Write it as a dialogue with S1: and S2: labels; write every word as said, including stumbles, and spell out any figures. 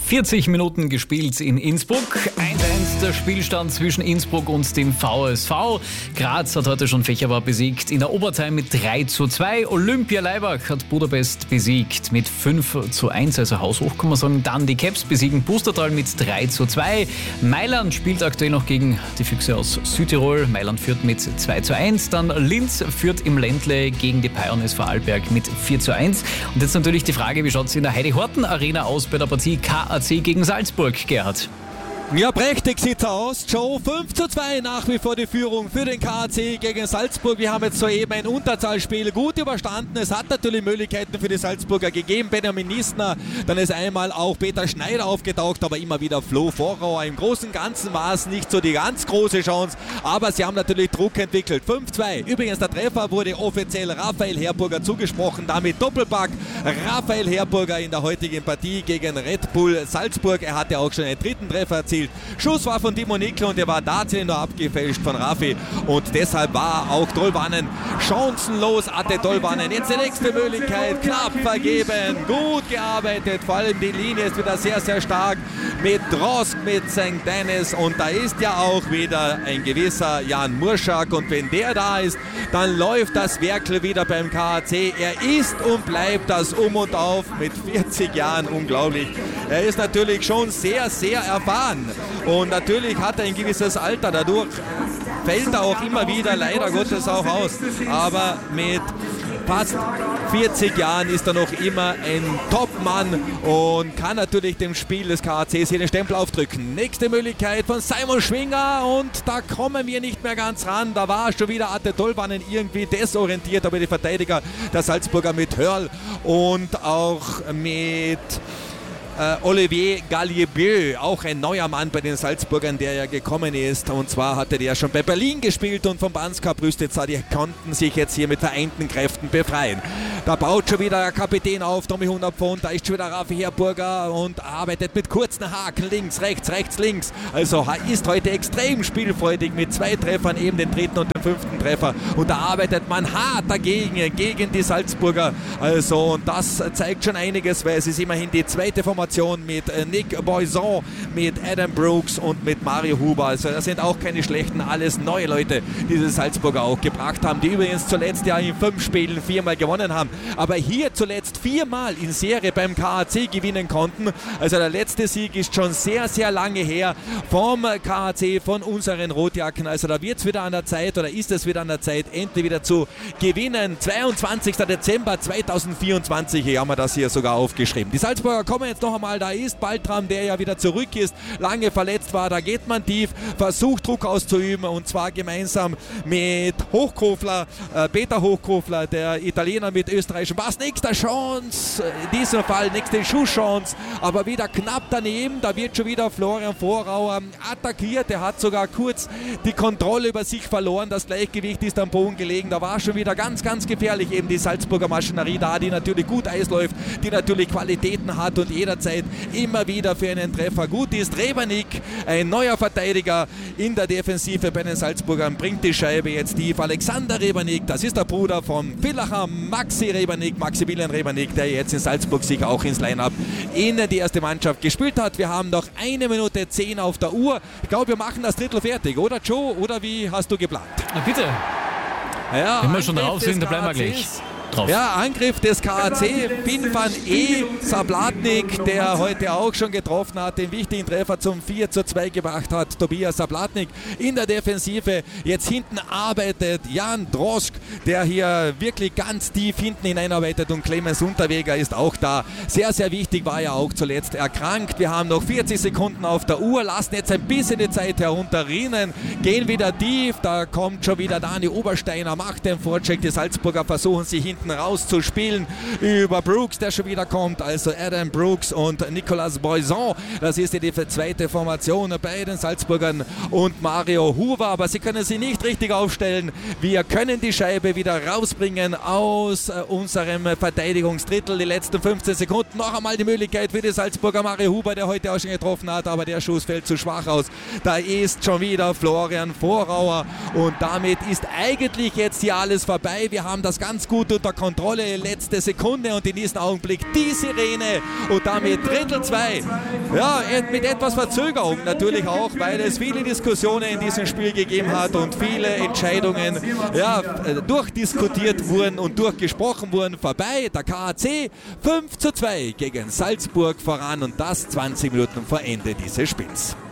S1: vierzig Minuten gespielt in Innsbruck. eins eins der Spielstand zwischen Innsbruck und dem V S V. Graz hat heute schon Fächerwar besiegt in der Overtime mit drei zu zwei. Olympia Laibach hat Budapest besiegt mit fünf zu eins, also haushoch kann man sagen. Dann die Caps besiegen Pustertal mit drei zu zwei. Mailand spielt aktuell noch gegen die Füchse aus Südtirol. Mailand führt mit zwei zu eins. Dann Linz führt im Ländle gegen die Paion S V Arlberg mit vier zu eins. Und jetzt natürlich die Frage, wie schaut es in der Heidi-Horten-Arena aus bei der Partie K A C gegen Salzburg, Gerhard?
S2: Ja, prächtig sieht es aus. Joe, fünf zu zwei nach wie vor die Führung für den K A C gegen Salzburg. Wir haben jetzt soeben ein Unterzahlspiel gut überstanden. Es hat natürlich Möglichkeiten für die Salzburger gegeben. Benjamin Niesner, dann ist einmal auch Peter Schneider aufgetaucht, aber immer wieder Flo Vorauer. Im Großen und Ganzen war es nicht so die ganz große Chance, aber sie haben natürlich Druck entwickelt. fünf zu zwei. Übrigens, der Treffer wurde offiziell Raphael Herburger zugesprochen. Damit Doppelpack Raphael Herburger in der heutigen Partie gegen Red Bull Salzburg. Er hatte auch schon einen dritten Treffer erzielt. Schuss war von Timo Nickel und er war tatsächlich nur abgefälscht von Raffi und deshalb war auch Dolbanen chancenlos. Hatte Dolbanen jetzt die nächste Möglichkeit, knapp vergeben, gut gearbeitet, vor allem die Linie ist wieder sehr, sehr stark mit Drosk, mit Sankt Dennis und da ist ja auch wieder ein gewisser Jan Murschak und wenn der da ist, dann läuft das Werkel wieder beim K A C. Er ist und bleibt das Um und Auf mit vierzig Jahren, unglaublich. Er ist natürlich schon sehr, sehr erfahren. Und natürlich hat er ein gewisses Alter, dadurch fällt er auch immer wieder, leider Gottes auch aus. Aber mit fast vierzig Jahren ist er noch immer ein Top-Mann und kann natürlich dem Spiel des K A Cs hier den Stempel aufdrücken. Nächste Möglichkeit von Simon Schwinger und da kommen wir nicht mehr ganz ran. Da war schon wieder Atte Dolbanen irgendwie desorientiert, aber die Verteidiger der Salzburger mit Hörl und auch mit Uh, Olivier Gallier-Bieu, auch ein neuer Mann bei den Salzburgern, der ja gekommen ist. Und zwar hatte der schon bei Berlin gespielt und vom Banska Brüstica, die konnten sich jetzt hier mit vereinten Kräften befreien. Da baut schon wieder der Kapitän auf, Tommy hundert Pfund, da ist schon wieder Raffi Herburger und arbeitet mit kurzen Haken, links, rechts, rechts, links. Also ist heute extrem spielfreudig mit zwei Treffern, eben den dritten und den fünften Treffer. Und da arbeitet man hart dagegen, gegen die Salzburger. Also und das zeigt schon einiges, weil es ist immerhin die zweite Formation mit Nick Boison, mit Adam Brooks und mit Mario Huber. Also das sind auch keine schlechten, alles neue Leute, die die Salzburger auch gebracht haben, die übrigens zuletzt ja in fünf Spielen viermal gewonnen haben. Aber hier zuletzt viermal in Serie beim K A C gewinnen konnten. Also der letzte Sieg ist schon sehr, sehr lange her vom K A C, von unseren Rotjacken. Also da wird es wieder an der Zeit oder ist es wieder an der Zeit, endlich wieder zu gewinnen. zweiundzwanzigster Dezember zweitausendvierundzwanzig, hier haben wir das hier sogar aufgeschrieben. Die Salzburger kommen jetzt noch mal, da ist Baltram, der ja wieder zurück ist, lange verletzt war, da geht man tief, versucht Druck auszuüben und zwar gemeinsam mit Hochkofler, äh, Peter Hochkofler, der Italiener mit österreichischem Pass, nächster Chance, in diesem Fall nächste Schusschance, aber wieder knapp daneben, da wird schon wieder Florian Vorauer attackiert, der hat sogar kurz die Kontrolle über sich verloren, das Gleichgewicht ist am Boden gelegen, da war schon wieder ganz, ganz gefährlich eben die Salzburger Maschinerie da, die natürlich gut Eis läuft, die natürlich Qualitäten hat und jederzeit immer wieder für einen Treffer gut ist. Rebernik, ein neuer Verteidiger in der Defensive bei den Salzburgern, bringt die Scheibe jetzt tief. Alexander Rebernik, das ist der Bruder von Villacher, Maxi Rebernik, Maximilian Rebernik, der jetzt in Salzburg sich auch ins Line-Up in die erste Mannschaft gespielt hat. Wir haben noch eine Minute zehn auf der Uhr. Ich glaube, wir machen das Drittel fertig, oder Joe? Oder wie hast du geplant?
S1: Na bitte.
S2: Ja,
S1: wenn wir schon drauf sind, dann bleiben wir gleich drauf.
S2: Ja, Angriff des K A C, Finn van E. Sablatnik, der heute auch schon getroffen hat, den wichtigen Treffer zum vier zu zwei gebracht hat. Tobias Sablatnik in der Defensive. Jetzt hinten arbeitet Jan Drosk, der hier wirklich ganz tief hinten hineinarbeitet und Clemens Unterweger ist auch da. Sehr, sehr wichtig, war ja auch zuletzt erkrankt. Wir haben noch vierzig Sekunden auf der Uhr, lassen jetzt ein bisschen die Zeit herunterrinnen, gehen wieder tief, da kommt schon wieder Dani Obersteiner, macht den Vorcheck. Die Salzburger versuchen sich hinten rauszuspielen über Brooks, der schon wieder kommt, also Adam Brooks und Nicolas Boison, das ist die zweite Formation bei den Salzburgern und Mario Huber, aber sie können sie nicht richtig aufstellen. Wir können die Scheibe wieder rausbringen aus unserem Verteidigungsdrittel, die letzten fünfzehn Sekunden, noch einmal die Möglichkeit für die Salzburger, Mario Huber, der heute auch schon getroffen hat, aber der Schuss fällt zu schwach aus. Da ist schon wieder Florian Vorauer und damit ist eigentlich jetzt hier alles vorbei. Wir haben das ganz gut unter unter Kontrolle, letzte Sekunde und in diesem Augenblick die Sirene und damit Drittel zwei. Ja, mit etwas Verzögerung natürlich auch, weil es viele Diskussionen in diesem Spiel gegeben hat und viele Entscheidungen ja, durchdiskutiert wurden und durchgesprochen wurden. Vorbei, der K A C fünf zu zwei gegen Salzburg voran und das zwanzig Minuten vor Ende dieses Spiels.